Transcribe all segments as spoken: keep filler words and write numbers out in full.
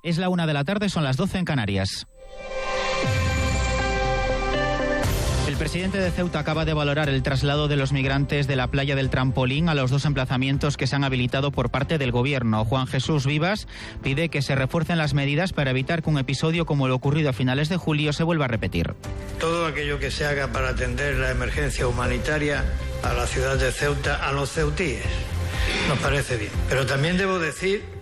Es la una de la tarde, son las doce en Canarias. El presidente de Ceuta acaba de valorar el traslado de los migrantes de la playa del Trampolín a los dos emplazamientos que se han habilitado por parte del gobierno. Juan Jesús Vivas pide que se refuercen las medidas para evitar que un episodio como lo ocurrido a finales de julio se vuelva a repetir. Todo aquello que se haga para atender la emergencia humanitaria a la ciudad de Ceuta, a los ceutíes, nos parece bien. Pero también debo decir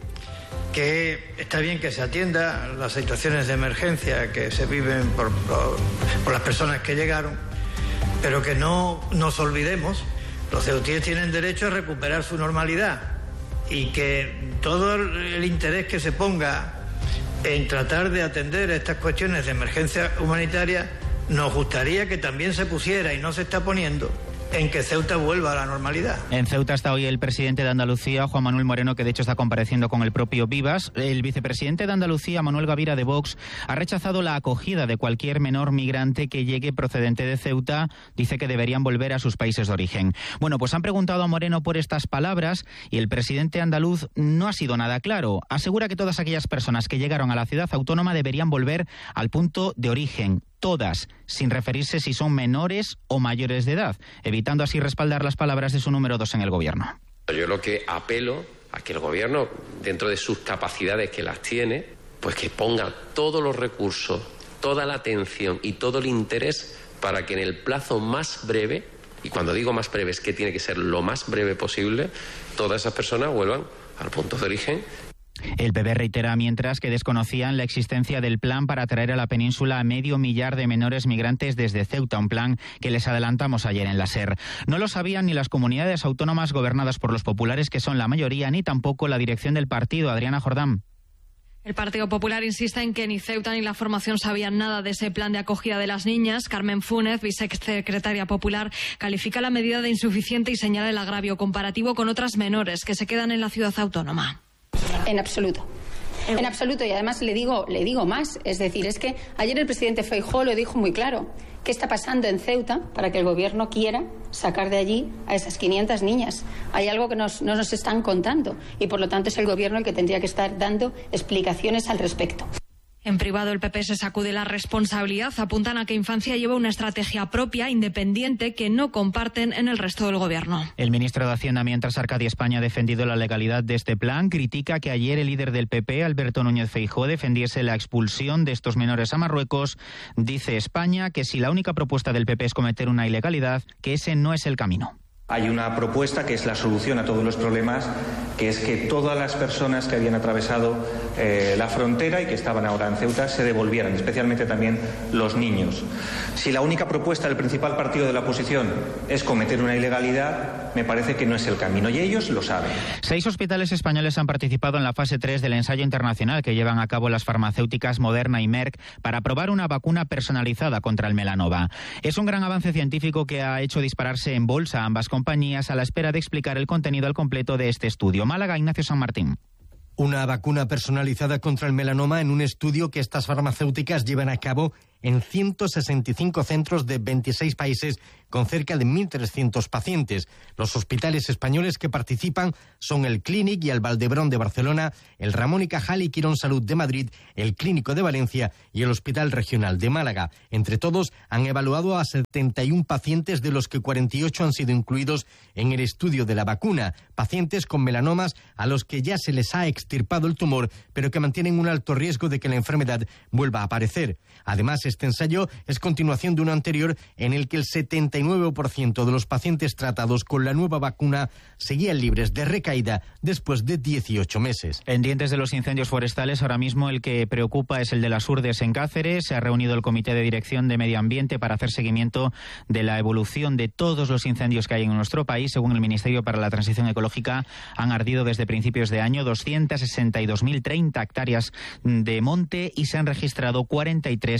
que está bien que se atienda las situaciones de emergencia que se viven por, por, por las personas que llegaron, pero que no nos olvidemos, los ceutíes tienen derecho a recuperar su normalidad y que todo el interés que se ponga en tratar de atender estas cuestiones de emergencia humanitaria, nos gustaría que también se pusiera, y no se está poniendo, en que Ceuta vuelva a la normalidad. En Ceuta está hoy el presidente de Andalucía, Juan Manuel Moreno, que de hecho está compareciendo con el propio Vivas. El vicepresidente de Andalucía, Manuel Gavira, de Vox, ha rechazado la acogida de cualquier menor migrante que llegue procedente de Ceuta. Dice que deberían volver a sus países de origen. Bueno, pues han preguntado a Moreno por estas palabras y el presidente andaluz no ha sido nada claro. Asegura que todas aquellas personas que llegaron a la ciudad autónoma deberían volver al punto de origen. Todas, sin referirse si son menores o mayores de edad, evitando así respaldar las palabras de su número dos en el gobierno. Yo lo que apelo a que el gobierno, dentro de sus capacidades que las tiene, pues que ponga todos los recursos, toda la atención y todo el interés para que en el plazo más breve, y cuando digo más breve es que tiene que ser lo más breve posible, todas esas personas vuelvan al punto de origen. El P P reitera mientras que desconocían la existencia del plan para traer a la península a medio millar de menores migrantes desde Ceuta, un plan que les adelantamos ayer en la SER. No lo sabían ni las comunidades autónomas gobernadas por los populares, que son la mayoría, ni tampoco la dirección del partido. Adriana Jordán. El Partido Popular insiste en que ni Ceuta ni la formación sabían nada de ese plan de acogida de las niñas. Carmen Fúnez, vicesecretaria popular, califica la medida de insuficiente y señala el agravio comparativo con otras menores que se quedan en la ciudad autónoma. En absoluto. En absoluto. Y además le digo, le digo más. Es decir, es que ayer el presidente Feijóo lo dijo muy claro. ¿Qué está pasando en Ceuta para que el gobierno quiera sacar de allí a esas quinientas niñas? Hay algo que nos, no nos están contando y por lo tanto es el gobierno el que tendría que estar dando explicaciones al respecto. En privado, el P P se sacude la responsabilidad. Apuntan a que Infancia lleva una estrategia propia, independiente, que no comparten en el resto del gobierno. El ministro de Hacienda, mientras Arcadia España, ha defendido la legalidad de este plan. Critica que ayer el líder del P P, Alberto Núñez Feijóo, defendiese la expulsión de estos menores a Marruecos. Dice España que si la única propuesta del P P es cometer una ilegalidad, que ese no es el camino. Hay una propuesta que es la solución a todos los problemas, que es que todas las personas que habían atravesado eh, la frontera y que estaban ahora en Ceuta se devolvieran, especialmente también los niños. Si la única propuesta del principal partido de la oposición es cometer una ilegalidad, me parece que no es el camino, y ellos lo saben. Seis hospitales españoles han participado en la fase tres del ensayo internacional que llevan a cabo las farmacéuticas Moderna y Merck para probar una vacuna personalizada contra el melanoma. Es un gran avance científico que ha hecho dispararse en bolsa ambas compañías a la espera de explicar el contenido al completo de este estudio. Málaga, Ignacio San Martín. Una vacuna personalizada contra el melanoma en un estudio que estas farmacéuticas llevan a cabo en ciento sesenta y cinco centros de veintiséis países con cerca de mil trescientos pacientes. Los hospitales españoles que participan son el Clínic y el Valdebrón de Barcelona, el Ramón y Cajal y Quirón Salud de Madrid, el Clínico de Valencia y el Hospital Regional de Málaga. Entre todos han evaluado a setenta y uno pacientes, de los que cuarenta y ocho han sido incluidos en el estudio de la vacuna. Pacientes con melanomas a los que ya se les ha extirpado el tumor, pero que mantienen un alto riesgo de que la enfermedad vuelva a aparecer. Además, este ensayo es continuación de uno anterior en el que el setenta y nueve por ciento de los pacientes tratados con la nueva vacuna seguían libres de recaída después de dieciocho meses. Pendientes de los incendios forestales, ahora mismo el que preocupa es el de las Urdes en Cáceres. Se ha reunido el Comité de Dirección de Medio Ambiente para hacer seguimiento de la evolución de todos los incendios que hay en nuestro país. Según el Ministerio para la Transición Ecológica, han ardido desde principios de año doscientas sesenta y dos mil treinta hectáreas de monte y se han registrado cuarenta y tres grandes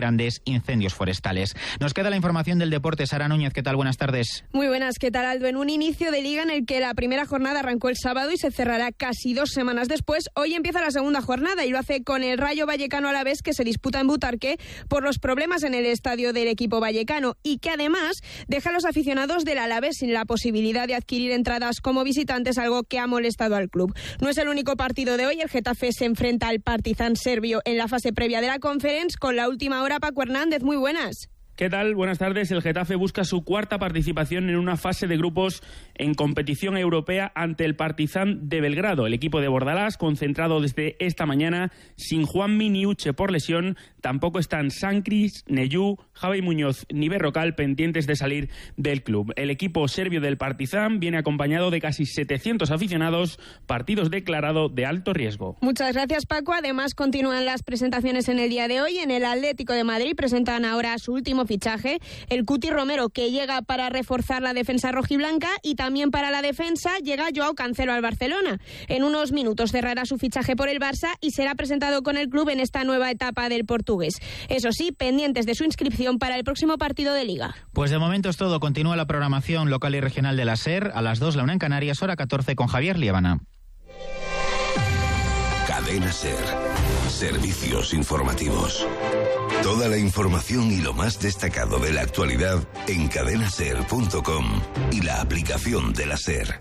grandes incendios forestales. Nos queda la información del deporte. Sara Núñez, ¿qué tal? Buenas tardes. Muy buenas, ¿qué tal, Aldo? En un inicio de liga en el que la primera jornada arrancó el sábado y se cerrará casi dos semanas después, hoy empieza la segunda jornada y lo hace con el Rayo Vallecano Alavés, que se disputa en Butarque por los problemas en el estadio del equipo vallecano y que además deja a los aficionados del Alavés sin la posibilidad de adquirir entradas como visitantes, algo que ha molestado al club. No es el único partido de hoy. El Getafe se enfrenta al Partizan serbio en la fase previa de la Conference. Con la última hora, Paco Hernández, muy buenas. ¿Qué tal? Buenas tardes. El Getafe busca su cuarta participación en una fase de grupos en competición europea ante el Partizan de Belgrado. El equipo de Bordalás, concentrado desde esta mañana, sin Juanmi ni Uche por lesión, tampoco están Sancris, Neyú, Javi Muñoz ni Berrocal pendientes de salir del club. El equipo serbio del Partizan viene acompañado de casi setecientos aficionados, partidos declarado de alto riesgo. Muchas gracias, Paco. Además, continúan las presentaciones en el día de hoy. En el Atlético de Madrid presentan ahora su último fichaje, el Cuti Romero, que llega para reforzar la defensa rojiblanca, y también para la defensa llega Joao Cancelo al Barcelona. En unos minutos cerrará su fichaje por el Barça y será presentado con el club en esta nueva etapa del portugués. Eso sí, pendientes de su inscripción para el próximo partido de Liga. Pues de momento es todo. Continúa la programación local y regional de la SER. A las dos, la una en Canarias, hora catorce, con Javier Liébana. Cadena SER. Servicios informativos. Toda la información y lo más destacado de la actualidad en cadena ser punto com y la aplicación de la SER.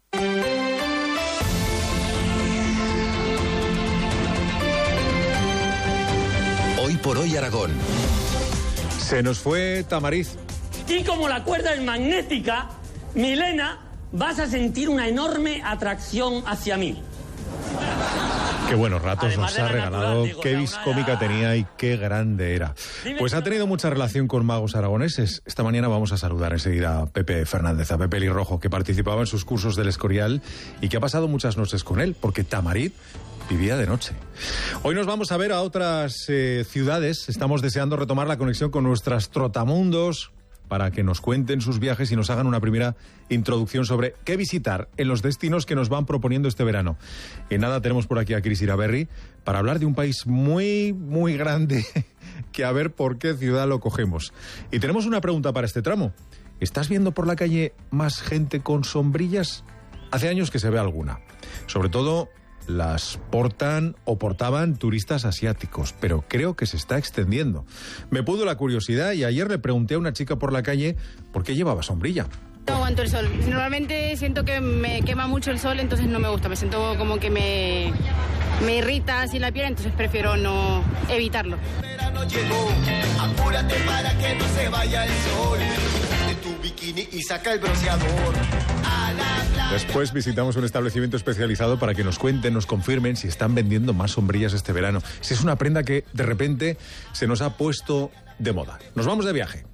Hoy por hoy Aragón. Se nos fue Tamariz. Y como la cuerda es magnética, Milena, vas a sentir una enorme atracción hacia mí. Qué buenos ratos Además nos ha regalado, natural, digo, qué o sea, vis una... cómica tenía y qué grande era. Pues ha tenido mucha relación con magos aragoneses. Esta mañana vamos a saludar enseguida a Pepe Fernández, a Pepe Lirrojo, que participaba en sus cursos del Escorial y que ha pasado muchas noches con él, porque Tamariz vivía de noche. Hoy nos vamos a ver a otras eh, ciudades. Estamos deseando retomar la conexión con nuestras trotamundos para que nos cuenten sus viajes y nos hagan una primera introducción sobre qué visitar en los destinos que nos van proponiendo este verano. Y nada, tenemos por aquí a Cris Iraberri para hablar de un país muy, muy grande, que a ver por qué ciudad lo cogemos. Y tenemos una pregunta para este tramo. ¿Estás viendo por la calle más gente con sombrillas? Hace años que se ve alguna. Sobre todo las portan o portaban turistas asiáticos, pero creo que se está extendiendo. Me pudo la curiosidad y ayer le pregunté a una chica por la calle por qué llevaba sombrilla. No aguanto el sol. Normalmente siento que me quema mucho el sol, entonces no me gusta. Me siento como que me, me irrita así la piel, entonces prefiero no evitarlo. Llegó, apúrate para que no se vaya el sol. De tu bikini y saca el bronceador. Después visitamos un establecimiento especializado para que nos cuenten, nos confirmen si están vendiendo más sombrillas este verano. Si es una prenda que de repente se nos ha puesto de moda. Nos vamos de viaje.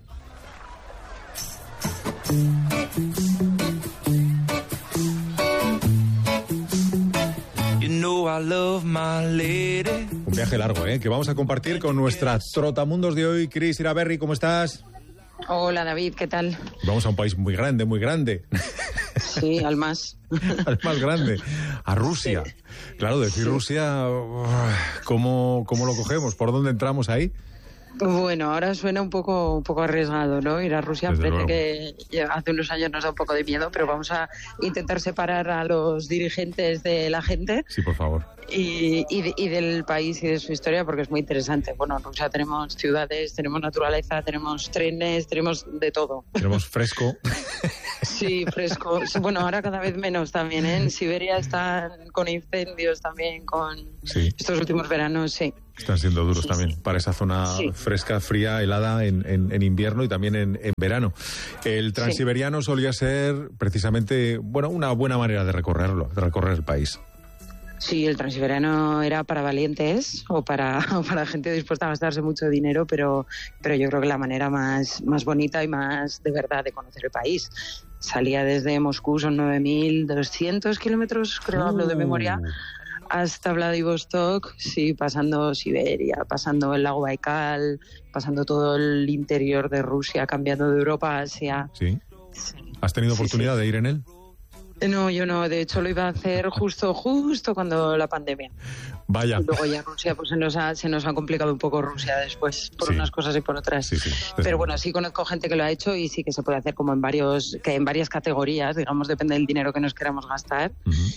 Un viaje largo, ¿eh? Que vamos a compartir con nuestra trotamundos de hoy. Cris Iraberri, ¿cómo estás? Hola David, ¿qué tal? Vamos a un país muy grande, muy grande. Sí, al más. Al más grande, a Rusia. Sí. Claro, decir sí. Rusia, ¿cómo, ¿cómo lo cogemos? ¿Por dónde entramos ahí? Bueno, ahora suena un poco un poco arriesgado, ¿no? Ir a Rusia, Desde parece luego. que hace unos años nos da un poco de miedo, pero vamos a intentar separar a los dirigentes de la gente. Sí, por favor. Y, y, de, y del país y de su historia, porque es muy interesante. Bueno, en Rusia tenemos ciudades, tenemos naturaleza, tenemos trenes, tenemos de todo. Tenemos fresco. Sí, fresco. Bueno, ahora cada vez menos también, ¿eh? En Siberia están con incendios también, con sí. Estos últimos veranos, sí. Están siendo duros sí, también sí. para esa zona sí. fresca, fría, helada en, en, en invierno y también en, en verano. El transiberiano sí. solía ser precisamente, bueno, una buena manera de recorrerlo, de recorrer el país. Sí, el transiberiano era para valientes o para, o para gente dispuesta a gastarse mucho dinero, pero, pero yo creo que la manera más, más bonita y más de verdad de conocer el país. Salía desde Moscú, son nueve mil doscientos kilómetros, creo, uh. hablo de memoria, hasta Vladivostok, sí, pasando Siberia, pasando el lago Baikal, pasando todo el interior de Rusia, cambiando de Europa a Asia. Sí. ¿Has tenido oportunidad sí, sí. de ir en él? No, yo no. De hecho, lo iba a hacer justo, justo cuando la pandemia. Vaya. Y luego ya Rusia, pues se nos ha, se nos ha complicado un poco Rusia después, por Sí. unas cosas y por otras. Sí, sí. Pero bueno, sí conozco gente que lo ha hecho y sí que se puede hacer como en varios, que en varias categorías, digamos, depende del dinero que nos queramos gastar.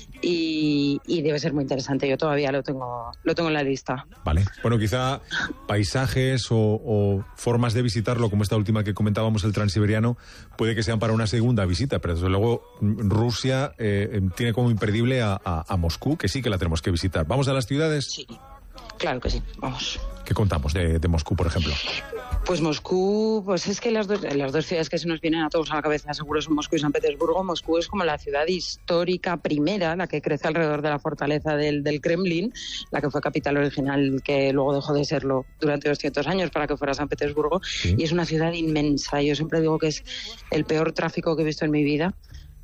y, y debe ser muy interesante. Yo todavía lo tengo, lo tengo en la lista. Vale. Bueno, quizá paisajes o, o formas de visitarlo, como esta última que comentábamos, el Transiberiano, puede que sean para una segunda visita, pero desde luego Rusia eh, tiene como imperdible a, a, a Moscú, que sí que la tenemos que visitar. ¿Vamos a las ciudades? Sí, claro que sí, vamos. ¿Qué contamos de, de Moscú, por ejemplo? Pues Moscú, pues es que las dos, las dos ciudades que se nos vienen a todos a la cabeza seguro son Moscú y San Petersburgo. Moscú es como la ciudad histórica primera, la que crece alrededor de la fortaleza del, del Kremlin, la que fue capital original, que luego dejó de serlo durante doscientos años para que fuera San Petersburgo. Sí. Y es una ciudad inmensa. Yo siempre digo que es el peor tráfico que he visto en mi vida.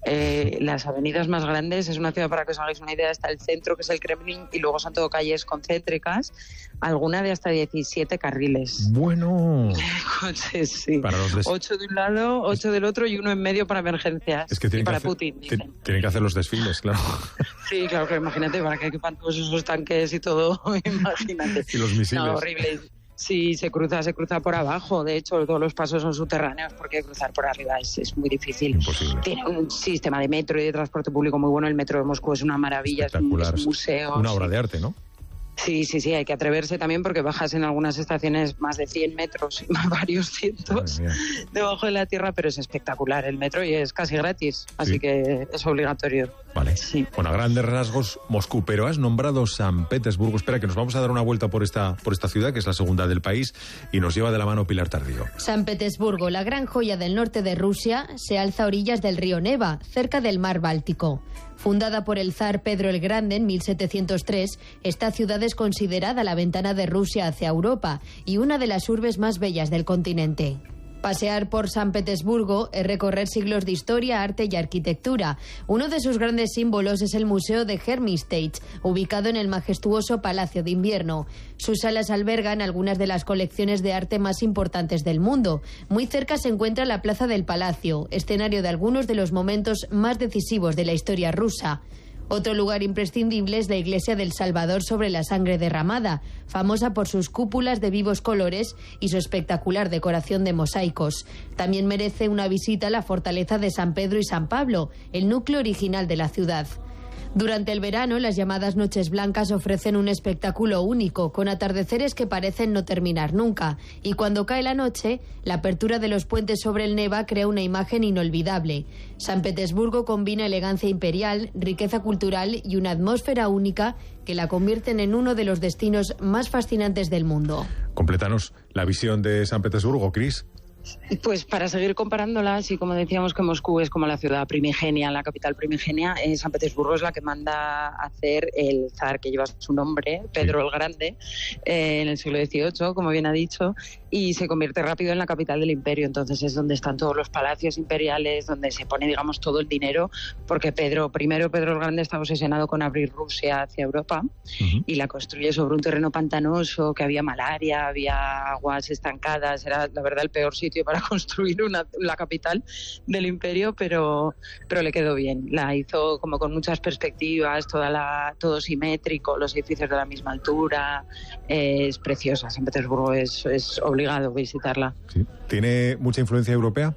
Eh, las avenidas más grandes, es una ciudad, para que os hagáis una idea, está el centro, que es el Kremlin, y luego son todo calles concéntricas, alguna de hasta diecisiete carriles. Bueno. Coches, sí. Para los des... Ocho de un lado, ocho del otro y uno en medio para emergencias. Es que tienen y para que hacer, Putin. Dicen. Tienen que hacer los desfiles, claro. Sí, claro, que imagínate, para que equipan todos esos tanques y todo, imagínate. Y los misiles. No, horrible. Sí, se cruza, se cruza por abajo. De hecho, todos los pasos son subterráneos porque cruzar por arriba es, es muy difícil. Imposible. Tiene un sistema de metro y de transporte público muy bueno. El metro de Moscú es una maravilla, es un, es un museo. Una obra sí. de arte, ¿no? Sí, sí, sí, hay que atreverse también porque bajas en algunas estaciones más de cien metros, varios cientos debajo de la tierra, pero es espectacular el metro y es casi gratis, así sí. que es obligatorio. Vale, sí. Bueno, a grandes rasgos Moscú, pero has nombrado San Petersburgo. Espera, que nos vamos a dar una vuelta por esta, por esta ciudad, que es la segunda del país, y nos lleva de la mano Pilar Tardío. San Petersburgo, la gran joya del norte de Rusia, se alza a orillas del río Neva, cerca del mar Báltico. Fundada por el zar Pedro el Grande en mil setecientos tres, esta ciudad es considerada la ventana de Rusia hacia Europa y una de las urbes más bellas del continente. Pasear por San Petersburgo es recorrer siglos de historia, arte y arquitectura. Uno de sus grandes símbolos es el Museo de Hermitage, ubicado en el majestuoso Palacio de Invierno. Sus salas albergan algunas de las colecciones de arte más importantes del mundo. Muy cerca se encuentra la Plaza del Palacio, escenario de algunos de los momentos más decisivos de la historia rusa. Otro lugar imprescindible es la Iglesia del Salvador sobre la sangre derramada, famosa por sus cúpulas de vivos colores y su espectacular decoración de mosaicos. También merece una visita a la fortaleza de San Pedro y San Pablo, el núcleo original de la ciudad. Durante el verano, las llamadas Noches Blancas ofrecen un espectáculo único, con atardeceres que parecen no terminar nunca. Y cuando cae la noche, la apertura de los puentes sobre el Neva crea una imagen inolvidable. San Petersburgo combina elegancia imperial, riqueza cultural y una atmósfera única que la convierten en uno de los destinos más fascinantes del mundo. Complétanos la visión de San Petersburgo, Cris. Pues para seguir comparándolas, y como decíamos que Moscú es como la ciudad primigenia, la capital primigenia, eh, San Petersburgo es la que manda a hacer el zar que lleva su nombre, Pedro el Grande, eh, en el siglo dieciocho, como bien ha dicho, y se convierte rápido en la capital del imperio. Entonces es donde están todos los palacios imperiales, donde se pone, digamos, todo el dinero, porque Pedro, primero Pedro el Grande estaba obsesionado con abrir Rusia hacia Europa, uh-huh. y la construye sobre un terreno pantanoso, que había malaria, había aguas estancadas, era la verdad el peor sitio para construir una, la capital del imperio, pero, pero le quedó bien. La hizo como con muchas perspectivas, toda la, todo simétrico, los edificios de la misma altura. Eh, es preciosa. San Petersburgo es, es obligado visitarla. Sí. ¿Tiene mucha influencia europea?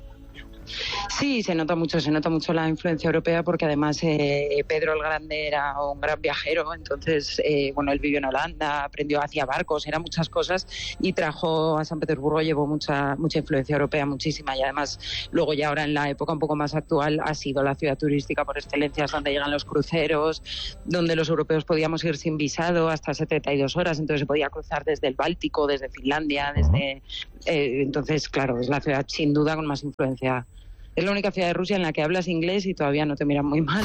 Sí, se nota mucho, se nota mucho la influencia europea porque además eh, Pedro el Grande era un gran viajero, entonces, eh, bueno, él vivió en Holanda, aprendió hacia barcos, era muchas cosas y trajo a San Petersburgo, llevó mucha mucha influencia europea, muchísima, y además luego ya ahora en la época un poco más actual ha sido la ciudad turística por excelencia, donde llegan los cruceros, donde los europeos podíamos ir sin visado hasta setenta y dos horas, entonces se podía cruzar desde el Báltico, desde Finlandia, desde eh, entonces, claro, es la ciudad sin duda con más influencia. Es la única ciudad de Rusia en la que hablas inglés y todavía no te miran muy mal.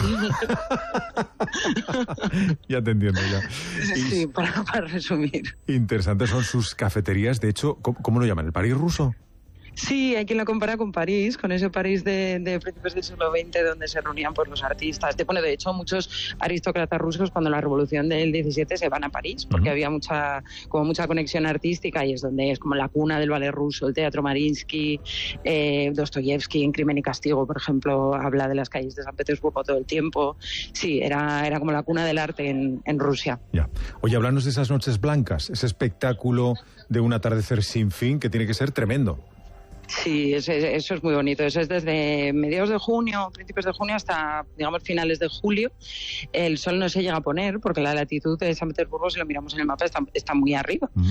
Ya te entiendo, ya. Sí, para, para resumir. Interesantes son sus cafeterías. De hecho, ¿cómo, cómo lo llaman? ¿El París ruso? Sí, hay quien la compara con París, con ese París de, de principios del siglo veinte donde se reunían pues, los artistas. De, bueno, de hecho, muchos aristócratas rusos cuando la revolución del diecisiete se van a París porque uh-huh. había mucha como mucha conexión artística y es donde es como la cuna del ballet ruso, el teatro Mariinsky, eh, Dostoyevsky en Crimen y Castigo, por ejemplo, habla de las calles de San Petersburgo todo el tiempo. Sí, era, era como la cuna del arte en, en Rusia. Ya. Oye, háblanos de esas noches blancas, ese espectáculo de un atardecer sin fin que tiene que ser tremendo. Sí, eso, eso es muy bonito. Eso es desde mediados de junio, principios de junio hasta, digamos, finales de julio. El sol no se llega a poner porque la latitud de San Petersburgo, si lo miramos en el mapa, está, está muy arriba. Uh-huh.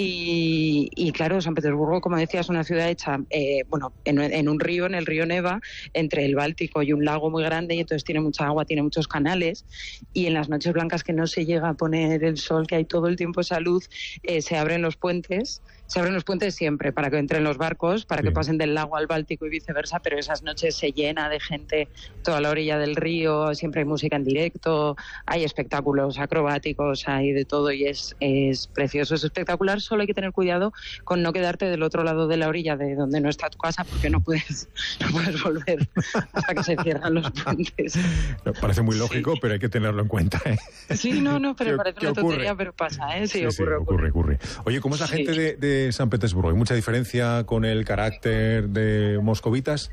Y, y claro, San Petersburgo, como decía, es una ciudad hecha, eh, bueno, en, en un río, en el río Neva, entre el Báltico y un lago muy grande, y entonces tiene mucha agua, tiene muchos canales. Y en las noches blancas que no se llega a poner el sol, que hay todo el tiempo esa luz, eh, se abren los puentes. Se abren los puentes siempre para que entren los barcos, para sí. que pasen del lago al Báltico y viceversa, pero esas noches se llena de gente toda la orilla del río, siempre hay música en directo, hay espectáculos acrobáticos, hay de todo y es, es precioso, es espectacular. Solo hay que tener cuidado con no quedarte del otro lado de la orilla de donde no está tu casa porque no puedes, no puedes volver hasta que se cierran los puentes. Parece muy lógico, sí. pero hay que tenerlo en cuenta, ¿eh? Sí, no, no, pero parece una tontería, pero pasa, ¿eh? Sí, sí, ocurre, sí, ocurre, ocurre. Oye, ¿cómo es la sí. gente de, de San Petersburgo? ¿Hay mucha diferencia con el carácter de moscovitas?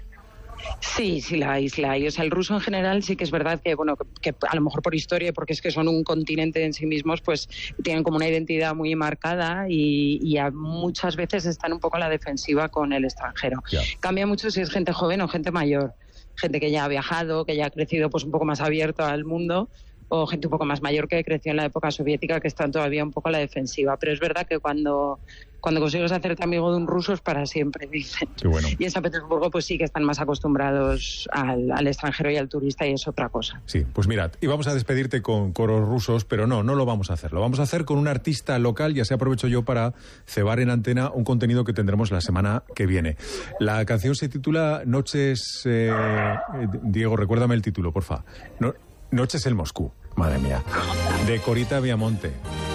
Sí, sí la hay, sí la hay. O sea, el ruso en general sí que es verdad que, bueno, que, que a lo mejor por historia, porque es que son un continente en sí mismos, pues tienen como una identidad muy marcada y, y a muchas veces están un poco a la defensiva con el extranjero. Yeah. Cambia mucho si es gente joven o gente mayor. Gente que ya ha viajado, que ya ha crecido pues un poco más abierto al mundo, o gente un poco más mayor que creció en la época soviética que están todavía un poco a la defensiva. Pero es verdad que cuando, cuando consigues hacerte amigo de un ruso es para siempre, dicen. Qué bueno. Y en San Petersburgo pues sí que están más acostumbrados al, al extranjero y al turista y es otra cosa. Sí, pues mirad, íbamos a despedirte con coros rusos, pero no, no lo vamos a hacer. Lo vamos a hacer con un artista local, y así aprovecho yo para cebar en antena un contenido que tendremos la semana que viene. La canción se titula Noches... Eh, Diego, recuérdame el título, porfa. No, Noches en Moscú, madre mía, de Corita Viamonte.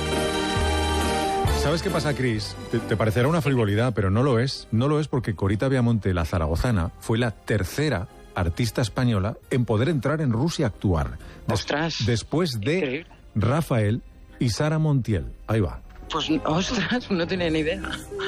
¿Sabes qué pasa, Chris? Te, te parecerá una frivolidad, pero no lo es. No lo es porque Corita Viamonte, la zaragozana, fue la tercera artista española en poder entrar en Rusia a actuar. Des, ¡Ostras! Después de Increíble. Rafael y Sara Montiel. Ahí va. Pues, ostras, no tenía ni idea.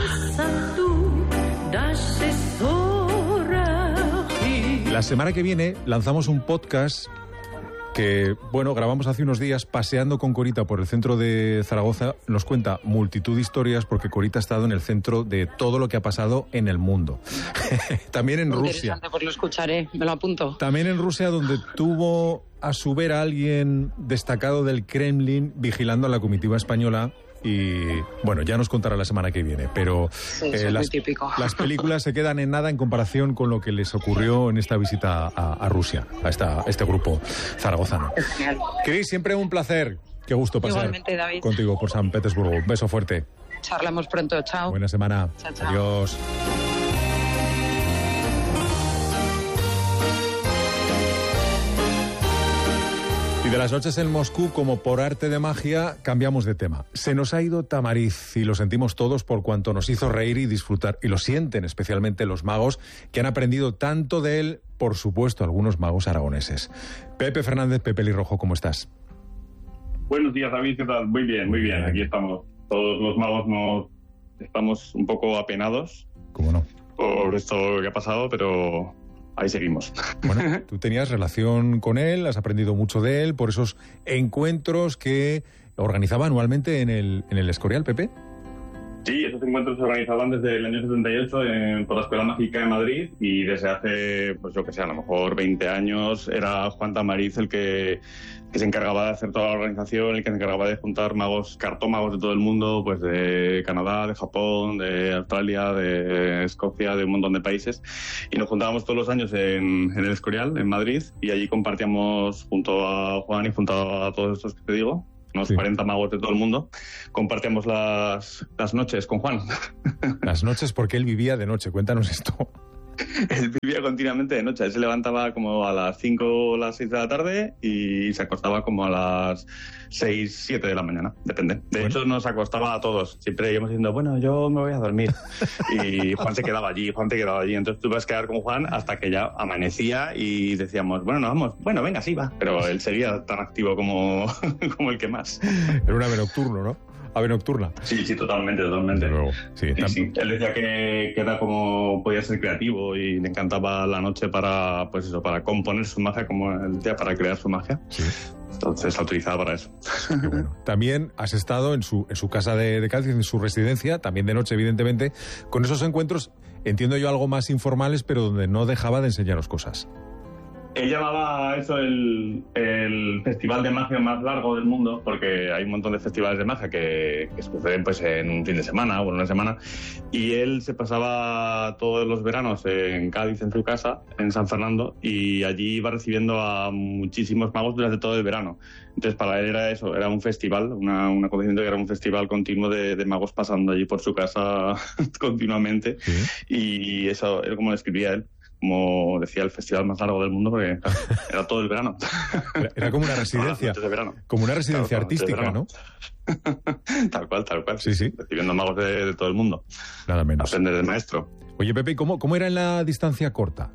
La semana que viene lanzamos un podcast que, bueno, grabamos hace unos días paseando con Corita por el centro de Zaragoza. Nos cuenta multitud de historias porque Corita ha estado en el centro de todo lo que ha pasado en el mundo. También en Rusia. Interesante, pues lo escucharé, me lo apunto. También en Rusia, donde tuvo a su ver a alguien destacado del Kremlin vigilando a la comitiva española. Y bueno, ya nos contará la semana que viene, pero sí, eh, las, las películas se quedan en nada en comparación con lo que les ocurrió en esta visita a, a Rusia, a, esta, a este grupo zaragozano. Genial. Cris, siempre un placer. Qué gusto pasar Igualmente, David. contigo por San Petersburgo. Un beso fuerte. Charlamos pronto, chao. Buena semana. Chao, chao. Adiós. Y de las noches en Moscú, como por arte de magia, cambiamos de tema. Se nos ha ido Tamariz y lo sentimos todos por cuanto nos hizo reír y disfrutar. Y lo sienten especialmente los magos que han aprendido tanto de él, por supuesto, algunos magos aragoneses. Pepe Fernández, Pepe Lirrojo, ¿cómo estás? Buenos días, David, ¿qué tal? Muy bien, muy bien. Aquí estamos. Todos los magos nos estamos un poco apenados. ¿Cómo no? Por esto que ha pasado, pero... ahí seguimos. Bueno, tú tenías relación con él, has aprendido mucho de él por esos encuentros que organizaba anualmente en el, en el Escorial, Pepe. Sí, esos encuentros se organizaban desde el año setenta y ocho en, por la Escuela Mágica de Madrid y desde hace, pues yo que sé, a lo mejor veinte años era Juan Tamariz el que, que se encargaba de hacer toda la organización, el que se encargaba de juntar magos, cartómagos de todo el mundo, pues de Canadá, de Japón, de Australia, de Escocia, de un montón de países. Y nos juntábamos todos los años en, en el Escorial, en Madrid, y allí compartíamos junto a Juan y junto a todos estos que te digo, unos sí. cuarenta magos de todo el mundo, compartíamos las, las noches con Juan. Las noches porque él vivía de noche, cuéntanos esto. Él vivía continuamente de noche. Él se levantaba como a las cinco o las seis de la tarde y se acostaba como a las seis, siete de la mañana, depende. De bueno. hecho, nos acostaba a todos. Siempre íbamos diciendo, bueno, yo me voy a dormir. Y Juan se quedaba allí, Juan se quedaba allí. Entonces tú vas a quedar con Juan hasta que ya amanecía y decíamos, bueno, nos vamos. Bueno, venga, sí, va. Pero él seguía tan activo como, como el que más. Era un ave nocturno, ¿no? Ave nocturna. Sí, sí, totalmente, totalmente. Luego, sí, sí, sí. Él decía que, que era como podía ser creativo y le encantaba la noche para, pues eso, para componer su magia, como él decía, para crear su magia. Sí. Entonces la utilizaba para eso. Qué bueno. También has estado en su, en su casa de, de Cádiz, en su residencia, también de noche, evidentemente, con esos encuentros, entiendo yo, algo más informales, pero donde no dejaba de enseñaros cosas. Él llamaba a eso el, el festival de magia más largo del mundo, porque hay un montón de festivales de magia que, que suceden pues en un fin de semana o en una semana, y él se pasaba todos los veranos en Cádiz, en su casa, en San Fernando, y allí iba recibiendo a muchísimos magos durante todo el verano. Entonces para él era eso, era un festival, una, un acontecimiento que era un festival continuo de, de magos pasando allí por su casa continuamente, ¿sí? Y eso era como describía él. Como decía, el festival más largo del mundo, porque claro, era todo el verano. Era, era como una residencia, como una residencia claro, artística, ¿no? Tal cual, tal cual. Sí, sí. Recibiendo magos de, de todo el mundo. Nada menos. Aprender del maestro. Oye, Pepe, ¿cómo, cómo era en la distancia corta?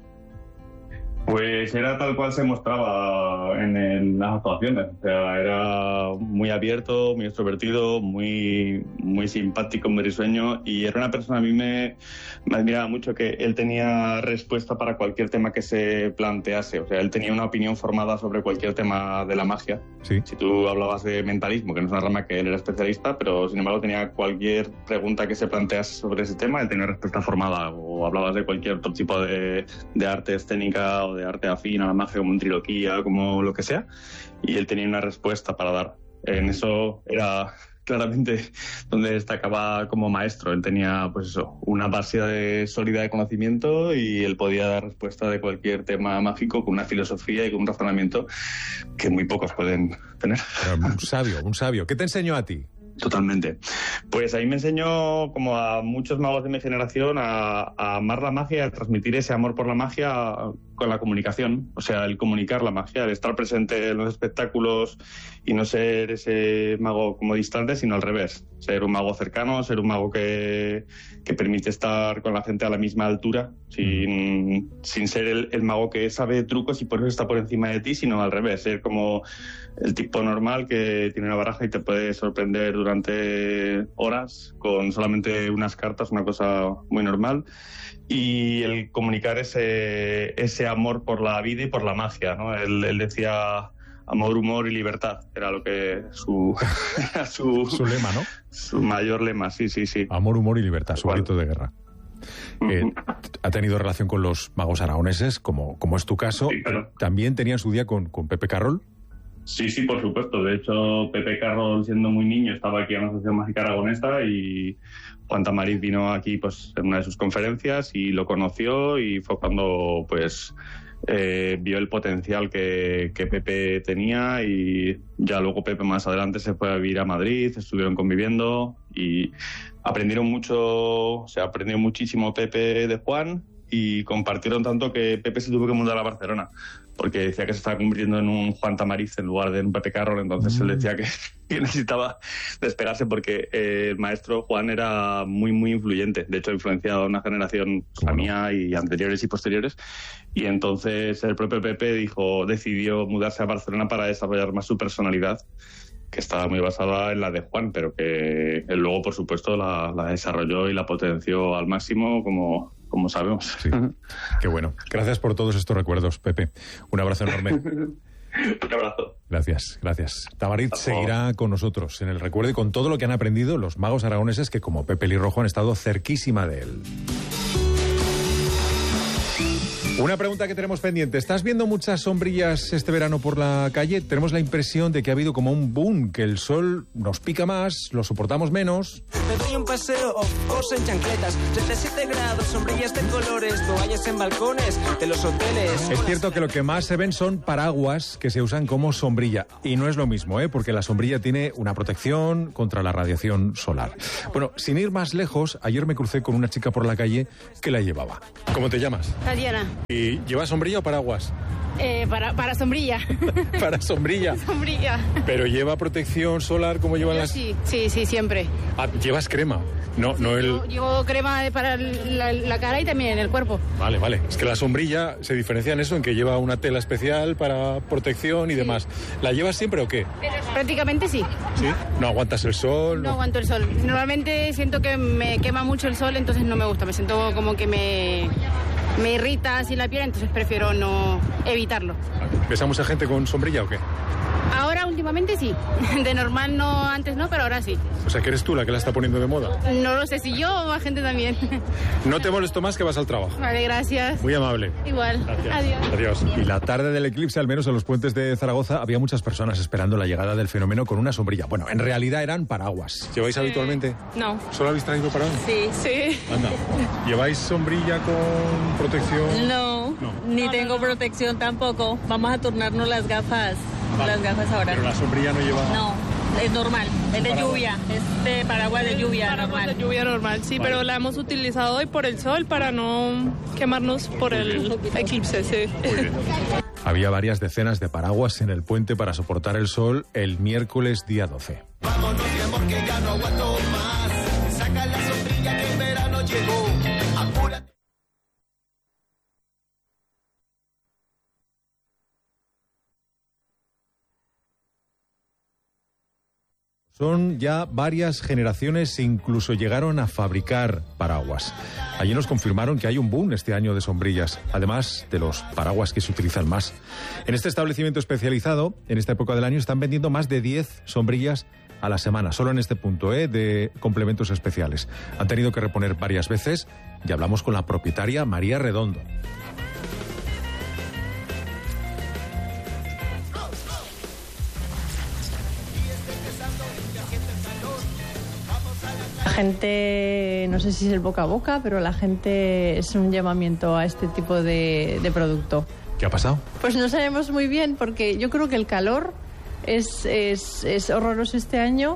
Pues era tal cual se mostraba en, en las actuaciones. O sea, era muy abierto, muy extrovertido, muy, muy simpático, muy risueño. Y era una persona, a mí me, me admiraba mucho que él tenía respuesta para cualquier tema que se plantease. O sea, él tenía una opinión formada sobre cualquier tema de la magia. Sí. Si tú hablabas de mentalismo, que no es una rama que él era especialista, pero sin embargo tenía cualquier pregunta que se plantease sobre ese tema, él tenía respuesta formada. O hablabas de cualquier otro tipo de, de arte escénica o de arte afín a la magia, como en triloquía, como lo que sea, y él tenía una respuesta para dar. En eso era claramente donde destacaba como maestro. Él tenía, pues eso, una base de sólida de conocimiento y él podía dar respuesta de cualquier tema mágico con una filosofía y con un razonamiento que muy pocos pueden tener. Pero un sabio, un sabio. ¿Qué te enseñó a ti? Totalmente. Pues ahí me enseñó, como a muchos magos de mi generación, a, a amar la magia, a transmitir ese amor por la magia con la comunicación. O sea, el comunicar la magia, el estar presente en los espectáculos y no ser ese mago como distante, sino al revés. Ser un mago cercano, ser un mago que, que permite estar con la gente a la misma altura, sin, sin ser el, el mago que sabe trucos y por eso está por encima de ti, sino al revés. Ser como el tipo normal que tiene una baraja y te puede sorprender durante horas con solamente unas cartas, una cosa muy normal. Y el comunicar ese, ese amor por la vida y por la magia, ¿no? Él, él decía amor, humor y libertad, era lo que su, era su, su lema, ¿no? Su mayor lema, sí, sí, sí. Amor, humor y libertad, su grito de guerra. Eh, ha tenido relación con los magos aragoneses, como, como es tu caso. Sí, claro. ¿También tenía en su día con, con Pepe Carroll? Sí, sí, por supuesto. De hecho, Pepe Carroll, siendo muy niño, estaba aquí en la Asociación Mágica Aragonesa y Juan Tamariz vino aquí pues en una de sus conferencias y lo conoció, y fue cuando pues eh, vio el potencial que, que Pepe tenía, y ya luego Pepe más adelante se fue a vivir a Madrid, estuvieron conviviendo y aprendieron mucho, se aprendió muchísimo Pepe de Juan, y compartieron tanto que Pepe se tuvo que mudar a Barcelona, porque decía que se estaba convirtiendo en un Juan Tamariz en lugar de un Pepe Carroll. Entonces mm. él decía que, que necesitaba despegarse, porque eh, el maestro Juan era muy, muy influyente. De hecho, ha influenciado a una generación, pues, la mía y anteriores y posteriores. Y entonces el propio Pepe dijo, decidió mudarse a Barcelona para desarrollar más su personalidad, que estaba muy basada en la de Juan, pero que él luego, por supuesto, la, la desarrolló y la potenció al máximo, como, como sabemos. Sí. Qué bueno. Gracias por todos estos recuerdos, Pepe. Un abrazo enorme. Un abrazo. Gracias, gracias. Tamariz seguirá con nosotros en el recuerdo y con todo lo que han aprendido los magos aragoneses que, como Pepe Lirrojo, han estado cerquísima de él. Una pregunta que tenemos pendiente. ¿Estás viendo muchas sombrillas este verano por la calle? Tenemos la impresión de que ha habido como un boom, que el sol nos pica más, lo soportamos menos. Me doy un paseo off-course en chancletas, treinta y siete grados, sombrillas de colores, toallas en balcones de los hoteles. Es cierto que lo que más se ven son paraguas que se usan como sombrilla. Y no es lo mismo, ¿eh? Porque la sombrilla tiene una protección contra la radiación solar. Bueno, sin ir más lejos, ayer me crucé con una chica por la calle que la llevaba. ¿Cómo te llamas? Tatiana. ¿Y llevas sombrilla o paraguas? Eh, para, para sombrilla. Para sombrilla. Sombrilla. Pero lleva protección solar como llevan Yo las... Sí, sí, sí, siempre. Ah, llevas crema. No, sí, no el... Yo llevo crema para la, la cara y también el cuerpo. Vale, vale. Es que la sombrilla se diferencia en eso, en que lleva una tela especial para protección y sí. demás. ¿La llevas siempre o qué? Prácticamente sí. ¿Sí? ¿No aguantas el sol? No, no aguanto el sol. Normalmente siento que me quema mucho el sol, entonces no me gusta. Me siento como que me... me irrita así la piel, entonces prefiero no evitarlo. ¿Ves a mucha gente con sombrilla o qué? Ahora últimamente sí, de normal no, antes no, pero ahora sí. O sea, que eres tú la que la está poniendo de moda. No lo sé si yo o más gente también. No te molesto más, que vas al trabajo. Vale, gracias. Muy amable. Igual. Gracias. Adiós. Adiós. Y la tarde del eclipse, al menos en los puentes de Zaragoza, había muchas personas esperando la llegada del fenómeno con una sombrilla. Bueno, en realidad eran paraguas. ¿Lleváis eh, habitualmente? No. ¿Solo habéis traído paraguas? Sí, sí. Anda. ¿Lleváis sombrilla con protección? No, no. ni no, tengo no, no. protección tampoco. Vamos a turnarnos las gafas. Vale. Las gafas ahora. Pero la sombrilla no lleva... No, es normal, es de paraguas. lluvia, es de paraguas de lluvia paraguas normal. de lluvia normal, sí, vale. Pero la hemos utilizado hoy por el sol para no quemarnos por Muy el bien. eclipse, sí. Muy bien. Había varias decenas de paraguas en el puente para soportar el sol el miércoles día doce. Vámonos, mi amor, que ya no aguanto más. Saca la sombrilla que el verano llegó. Apúrate. Son ya varias generaciones, incluso llegaron a fabricar paraguas. Allí nos confirmaron que hay un boom este año de sombrillas, además de los paraguas que se utilizan más. En este establecimiento especializado, en esta época del año, están vendiendo más de diez sombrillas a la semana, solo en este punto, ¿eh? de complementos especiales. Han tenido que reponer varias veces y hablamos con la propietaria María Redondo. La gente, no sé si es el boca a boca, pero la gente es un llamamiento a este tipo de, de producto. ¿Qué ha pasado? Pues no sabemos muy bien, porque yo creo que el calor es, es, es horroroso este año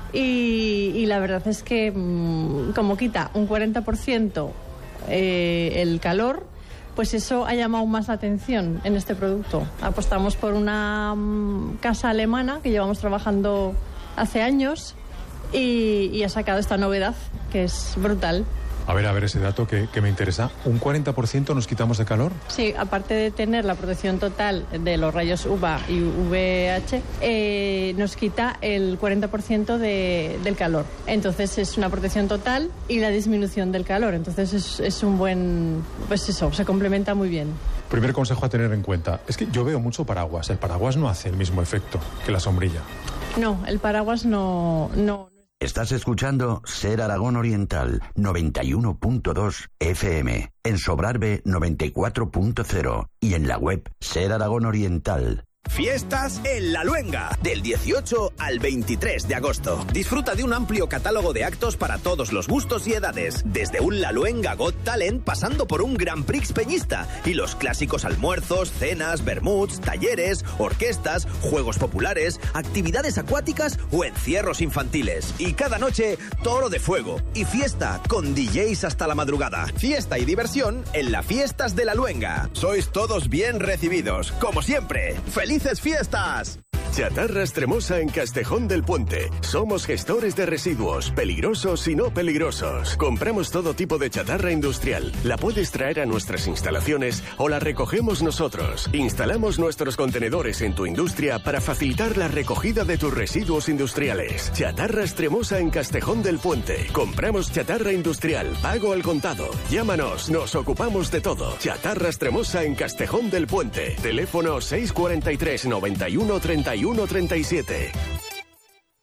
y, y la verdad es que mmm, como quita un cuarenta por ciento eh, el calor, pues eso ha llamado más la atención en este producto. Apostamos por una um, casa alemana que llevamos trabajando hace años. Y, y ha sacado esta novedad, que es brutal. A ver, a ver ese dato que, que me interesa. ¿Un cuarenta por ciento nos quitamos de calor? Sí, aparte de tener la protección total de los rayos U V A y V H, eh, nos quita el cuarenta por ciento de, del calor. Entonces es una protección total y la disminución del calor. Entonces es, es un buen... Pues eso, se complementa muy bien. Primer consejo a tener en cuenta. Es que yo veo mucho paraguas. El paraguas no hace el mismo efecto que la sombrilla. No, el paraguas no... no. Estás escuchando Ser Aragón Oriental noventa y uno punto dos F M, en Sobrarbe noventa y cuatro punto cero y en la web Ser Aragón Oriental. Fiestas en La Luenga, del dieciocho al veintitrés de agosto. Disfruta de un amplio catálogo de actos para todos los gustos y edades, desde un La Luenga Got Talent pasando por un Grand Prix peñista y los clásicos almuerzos, cenas, vermuts, talleres, orquestas, juegos populares, actividades acuáticas o encierros infantiles. Y cada noche, toro de fuego y fiesta con D Js hasta la madrugada. Fiesta y diversión en las Fiestas de La Luenga. Sois todos bien recibidos, como siempre. ¡Feliz ¡Felices fiestas! Chatarra Extremosa en Castejón del Puente. Somos gestores de residuos, peligrosos y no peligrosos. Compramos todo tipo de chatarra industrial. La puedes traer a nuestras instalaciones o la recogemos nosotros. Instalamos nuestros contenedores en tu industria para facilitar la recogida de tus residuos industriales. Chatarra Extremosa en Castejón del Puente. Compramos chatarra industrial, pago al contado. Llámanos, nos ocupamos de todo. Chatarra Extremosa en Castejón del Puente. Teléfono seis cuatro tres, noventa y uno, treinta y uno, treinta y siete.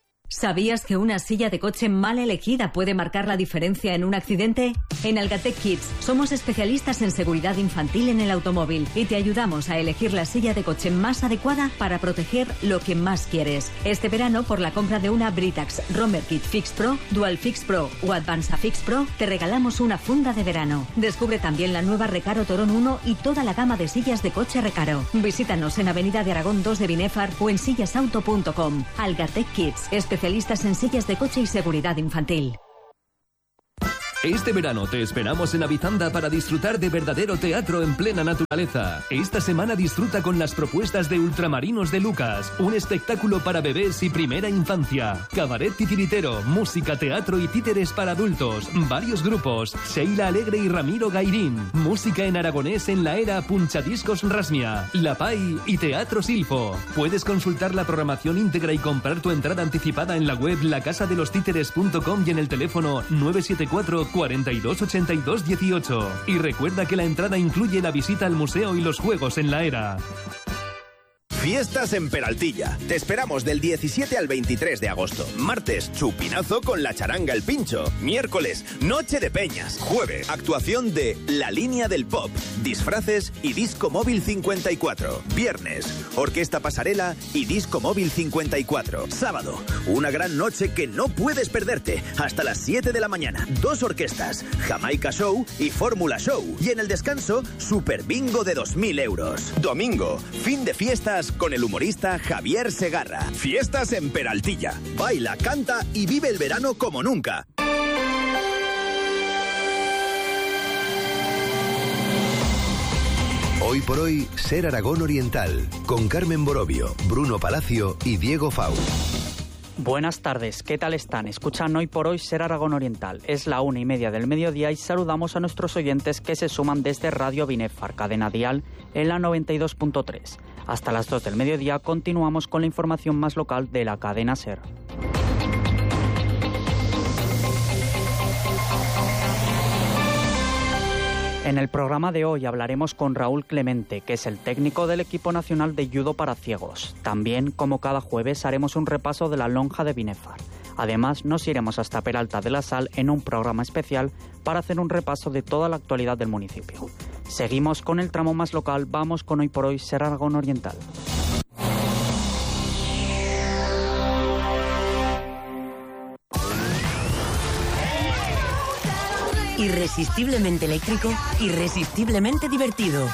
¿Sabías que una silla de coche mal elegida puede marcar la diferencia en un accidente? En Algatec Kids somos especialistas en seguridad infantil en el automóvil y te ayudamos a elegir la silla de coche más adecuada para proteger lo que más quieres. Este verano, por la compra de una Britax Romer Kit Fix Pro, Dual Fix Pro o Advanza Fix Pro, te regalamos una funda de verano. Descubre también la nueva Recaro Torón uno y toda la gama de sillas de coche Recaro. Visítanos en Avenida de Aragón dos de Binefar o en sillasauto punto com. Algatec Kids, especialistas en sillas de coche y seguridad infantil. Este verano te esperamos en Avizanda para disfrutar de verdadero teatro en plena naturaleza. Esta semana disfruta con las propuestas de Ultramarinos de Lucas, un espectáculo para bebés y primera infancia. Cabaret titiritero, música, teatro y títeres para adultos. Varios grupos, Sheila Alegre y Ramiro Gairín. Música en aragonés en la era Punchadiscos Rasmia, La Pai y Teatro Silfo. Puedes consultar la programación íntegra y comprar tu entrada anticipada en la web la casa de los títeres punto com y en el teléfono nueve siete cuatro, cuarenta y dos, ochenta y dos, dieciocho. Y recuerda que la entrada incluye la visita al museo y los juegos en la era. Fiestas en Peraltilla. Te esperamos del diecisiete al veintitrés de agosto. Martes, chupinazo con la charanga El Pincho. Miércoles, noche de peñas. Jueves, actuación de La Línea del Pop, disfraces y Disco Móvil cincuenta y cuatro. Viernes, Orquesta Pasarela y Disco Móvil cincuenta y cuatro. Sábado, una gran noche que no puedes perderte. Hasta las siete de la mañana. Dos orquestas, Jamaica Show y Fórmula Show. Y en el descanso, Super Bingo de dos mil euros. Domingo, fin de fiestas con el humorista Javier Segarra. Fiestas en Peraltilla. Baila, canta y vive el verano como nunca. Hoy por hoy, Ser Aragón Oriental, con Carmen Borovio, Bruno Palacio y Diego Fau. Buenas tardes, ¿qué tal están? Escuchan Hoy por Hoy Ser Aragón Oriental. Es la una y media del mediodía y saludamos a nuestros oyentes que se suman desde Radio Binefar, cadena dial, en la noventa y dos punto tres. Hasta las dos del mediodía continuamos con la información más local de la cadena SER. En el programa de hoy hablaremos con Raúl Clemente, que es el técnico del equipo nacional de judo para ciegos. También, como cada jueves, haremos un repaso de la lonja de Binefar. Además, nos iremos hasta Peralta de la Sal en un programa especial para hacer un repaso de toda la actualidad del municipio. Seguimos con el tramo más local, vamos con Hoy por Hoy Ser Aragón Oriental. Irresistiblemente eléctrico, irresistiblemente divertido.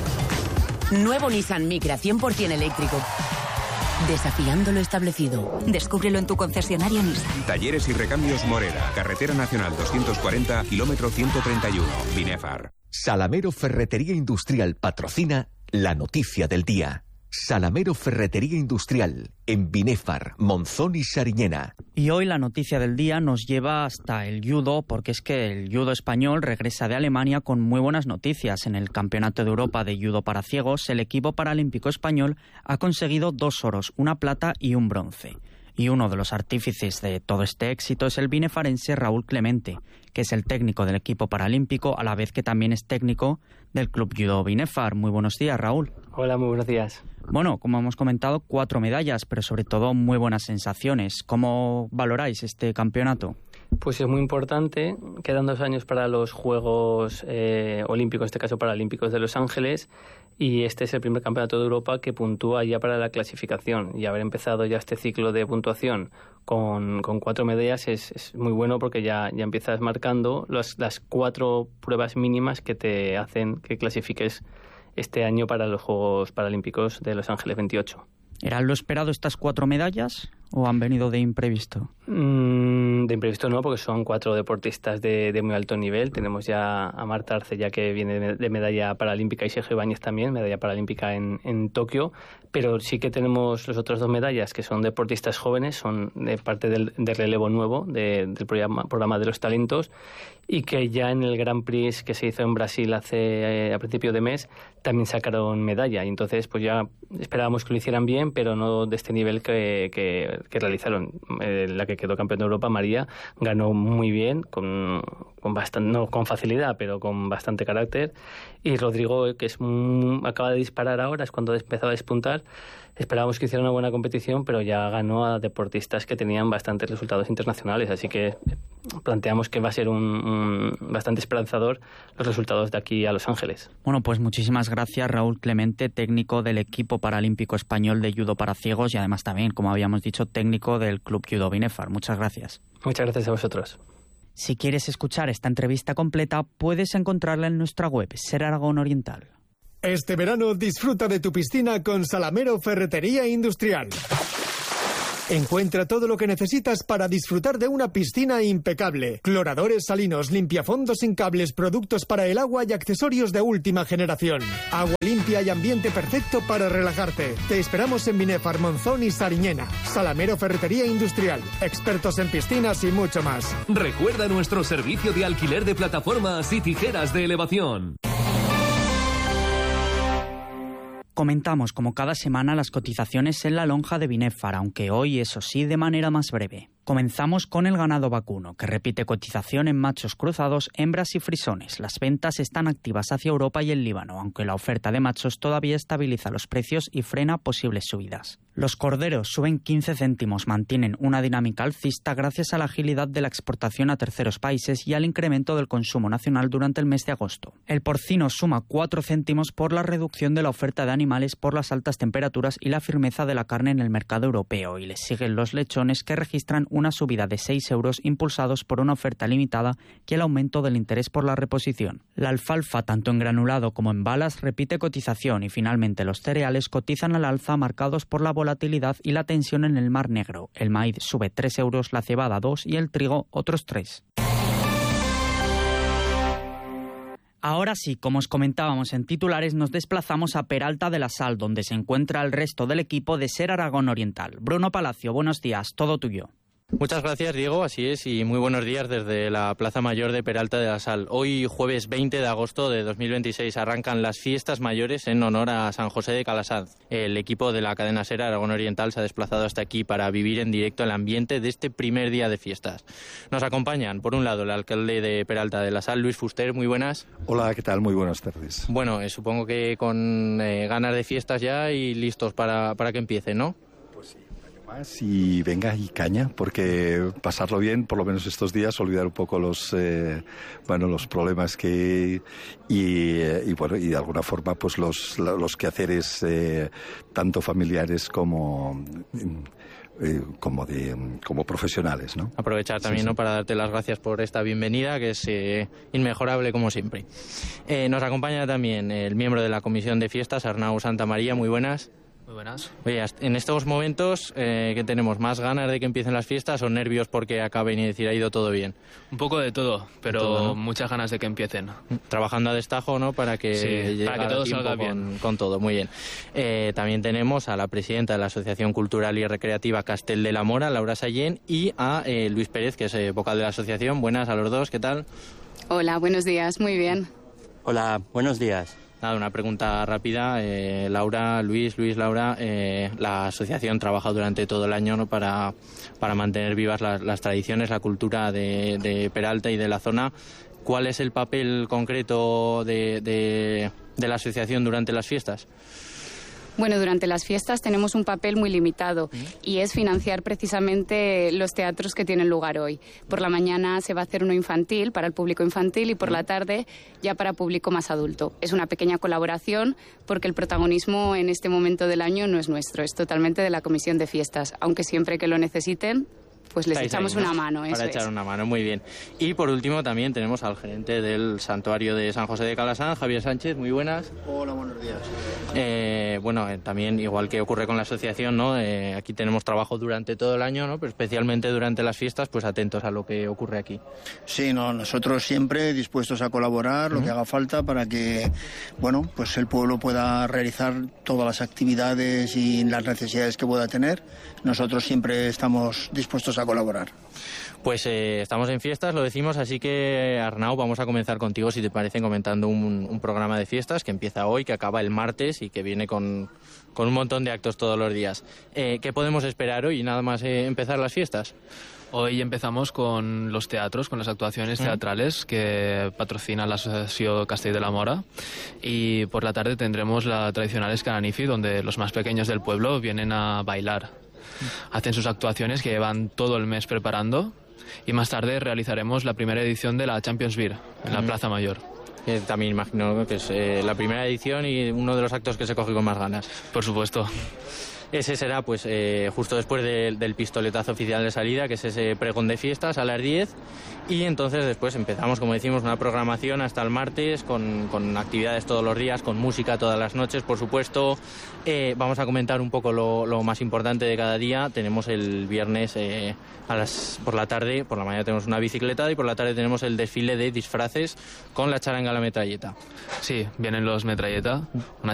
Nuevo Nissan Micra cien por ciento eléctrico. Desafiando lo establecido. Descúbrelo en tu concesionario Nissan. Talleres y recambios Morera. Carretera Nacional doscientos cuarenta, kilómetro ciento treinta y uno. Binefar. Salamero Ferretería Industrial patrocina la noticia del día. Salamero Ferretería Industrial, en Binefar, Monzón y Sariñena. Y hoy la noticia del día nos lleva hasta el judo, porque es que el judo español regresa de Alemania con muy buenas noticias. En el Campeonato de Europa de Judo para Ciegos, el equipo paralímpico español ha conseguido dos oros, una plata y un bronce. Y uno de los artífices de todo este éxito es el binefarense Raúl Clemente, que es el técnico del equipo paralímpico, a la vez que también es técnico del Club Judo Binefar. Muy buenos días, Raúl. Hola, muy buenos días. Bueno, como hemos comentado, cuatro medallas, pero sobre todo muy buenas sensaciones. ¿Cómo valoráis este campeonato? Pues es muy importante. Quedan dos años para los Juegos eh, Olímpicos, en este caso Paralímpicos de Los Ángeles, y este es el primer campeonato de Europa que puntúa ya para la clasificación. Y haber empezado ya este ciclo de puntuación con, con cuatro medallas es, es muy bueno, porque ya, ya empiezas marcando las, las cuatro pruebas mínimas que te hacen que clasifiques este año para los Juegos Paralímpicos de Los Ángeles veintiocho. ¿Eran lo esperado estas cuatro medallas o han venido de imprevisto? Mm, de imprevisto no, porque son cuatro deportistas de, de muy alto nivel. Tenemos ya a Marta Arce, ya que viene de medalla paralímpica, y Sergio Ibáñez también, medalla paralímpica en, en Tokio. Pero sí que tenemos las otras dos medallas, que son deportistas jóvenes, son de parte del, del relevo nuevo de, del programa, programa de los talentos, y que ya en el Grand Prix que se hizo en Brasil hace eh, a principio de mes también sacaron medalla. Y entonces pues ya esperábamos que lo hicieran bien, pero no de este nivel que, que, que realizaron. Eh, la que quedó campeón de Europa, María día. Ganó muy bien, con, con bastante, no con facilidad, pero con bastante carácter. Y Rodrigo, que es un, acaba de disparar ahora, es cuando empezaba a despuntar. Esperábamos que hiciera una buena competición, pero ya ganó a deportistas que tenían bastantes resultados internacionales, así que planteamos que va a ser un, un bastante esperanzador los resultados de aquí a Los Ángeles. Bueno, pues muchísimas gracias, Raúl Clemente, técnico del equipo paralímpico español de judo para ciegos y además también, como habíamos dicho, técnico del Club Judo Binefar. Muchas gracias. Muchas gracias a vosotros. Si quieres escuchar esta entrevista completa, puedes encontrarla en nuestra web, Ser Aragón Oriental. Este verano disfruta de tu piscina con Salamero Ferretería Industrial. Encuentra todo lo que necesitas para disfrutar de una piscina impecable. Cloradores salinos, limpiafondos sin cables, productos para el agua y accesorios de última generación. Agua limpia y ambiente perfecto para relajarte. Te esperamos en Binefar, Monzón y Sariñena. Salamero Ferretería Industrial. Expertos en piscinas y mucho más. Recuerda nuestro servicio de alquiler de plataformas y tijeras de elevación. Comentamos como cada semana las cotizaciones en la lonja de Binefar, aunque hoy, eso sí, de manera más breve. Comenzamos con el ganado vacuno, que repite cotización en machos cruzados, hembras y frisones. Las ventas están activas hacia Europa y el Líbano, aunque la oferta de machos todavía estabiliza los precios y frena posibles subidas. Los corderos suben quince céntimos, mantienen una dinámica alcista gracias a la agilidad de la exportación a terceros países y al incremento del consumo nacional durante el mes de agosto. El porcino suma cuatro céntimos por la reducción de la oferta de animales por las altas temperaturas y la firmeza de la carne en el mercado europeo, y le siguen los lechones, que registran una subida de seis euros impulsados por una oferta limitada y el aumento del interés por la reposición. La alfalfa, tanto en granulado como en balas, repite cotización y finalmente los cereales cotizan al alza marcados por la volatilidad y la tensión en el Mar Negro. El maíz sube tres euros, la cebada dos y el trigo otros tres. Ahora sí, como os comentábamos en titulares, nos desplazamos a Peralta de la Sal, donde se encuentra el resto del equipo de Ser Aragón Oriental. Bruno Palacio, buenos días, todo tuyo. Muchas gracias, Diego, así es, y muy buenos días desde la Plaza Mayor de Peralta de la Sal. Hoy, jueves veinte de agosto de dos mil veintiséis, arrancan las fiestas mayores en honor a San José de Calasanz. El equipo de la cadena SER Aragón Oriental se ha desplazado hasta aquí para vivir en directo el ambiente de este primer día de fiestas. Nos acompañan, por un lado, el alcalde de Peralta de la Sal, Luis Fuster, muy buenas. Hola, ¿qué tal? Muy buenas tardes. Bueno, eh, supongo que con eh, ganas de fiestas ya y listos para, para que empiece, ¿no? Y venga, y caña, porque pasarlo bien, por lo menos estos días, olvidar un poco los eh, bueno los problemas que y, y bueno y de alguna forma pues los los quehaceres eh, tanto familiares como eh, como de como profesionales, ¿no? Aprovechar también, sí, sí. ¿no? Para darte las gracias por esta bienvenida, que es eh, inmejorable como siempre. Eh, nos acompaña también el miembro de la Comisión de Fiestas, Arnau Santamaría. Muy buenas. Muy buenas. Oye, en estos momentos, eh, ¿qué tenemos? ¿Más ganas de que empiecen las fiestas o nervios porque acaben y decir ha ido todo bien? Un poco de todo, pero todo, ¿no? Muchas ganas de que empiecen. Trabajando a destajo, ¿no? Para que, sí, llegue para que todo salga con, bien. Con todo, muy bien. Eh, también tenemos a la presidenta de la Asociación Cultural y Recreativa Castel de la Mora, Laura Sallén, y a eh, Luis Pérez, que es eh, vocal de la asociación. Buenas a los dos, ¿qué tal? Hola, buenos días, muy bien. Hola, buenos días. Nada, una pregunta rápida. Eh, Laura, Luis, Luis, Laura, eh, la asociación trabaja durante todo el año, ¿no? para, para mantener vivas las, las tradiciones, la cultura de, de Peralta y de la zona. ¿Cuál es el papel concreto de, de, de la asociación durante las fiestas? Bueno, durante las fiestas tenemos un papel muy limitado y es financiar precisamente los teatros que tienen lugar hoy. Por la mañana se va a hacer uno infantil para el público infantil y por la tarde ya para público más adulto. Es una pequeña colaboración porque el protagonismo en este momento del año no es nuestro, es totalmente de la Comisión de Fiestas, aunque siempre que lo necesiten pues les Estáis echamos ahí, ¿no? una mano. Para eso echar es. una mano, muy bien. Y por último también tenemos al gerente del Santuario de San José de Calasanz, Javier Sánchez, muy buenas. Hola, buenos días. Eh, bueno, eh, también igual que ocurre con la asociación, ¿no? Eh, aquí tenemos trabajo durante todo el año, ¿no? Pero especialmente durante las fiestas, pues atentos a lo que ocurre aquí. Sí, no, nosotros siempre dispuestos a colaborar, lo uh-huh. que haga falta para que, bueno, pues el pueblo pueda realizar todas las actividades y las necesidades que pueda tener. Nosotros siempre estamos dispuestos a colaborar. Pues eh, estamos en fiestas, lo decimos, así que Arnau, vamos a comenzar contigo, si te parece, comentando un, un programa de fiestas que empieza hoy, que acaba el martes y que viene con, con un montón de actos todos los días. Eh, ¿Qué podemos esperar hoy, nada más eh, empezar las fiestas? Hoy empezamos con los teatros, con las actuaciones teatrales que patrocina la Asociación Castell de la Mora, y por la tarde tendremos la tradicional Escananifi, donde los más pequeños del pueblo vienen a bailar. Hacen sus actuaciones que llevan todo el mes preparando, y más tarde realizaremos la primera edición de la Champions Beer en la Plaza Mayor. Que también imagino que es eh, la primera edición y uno de los actos que se coge con más ganas. Por supuesto. Ese será pues eh, justo después de, del pistoletazo oficial de salida, que es ese pregón de fiestas a las diez, y entonces después empezamos, como decimos, una programación hasta el martes con, con actividades todos los días, con música todas las noches, por supuesto. Eh, vamos a comentar un poco lo, lo más importante de cada día. Tenemos el viernes eh, a las, por la tarde, por la mañana tenemos una bicicletada y por la tarde tenemos el desfile de disfraces con la charanga a la metralleta. Sí, vienen los metralleta, una